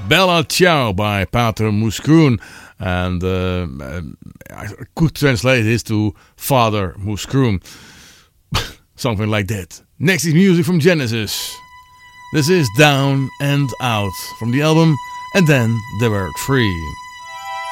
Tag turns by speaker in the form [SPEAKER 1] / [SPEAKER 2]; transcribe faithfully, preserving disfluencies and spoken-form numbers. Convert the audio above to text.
[SPEAKER 1] Bella Ciao by Pater Moeskroen. And uh, I could translate this to Father Moeskroen. Something like that. Next is music from Genesis. This is Down and Out from the album And Then They Were Free.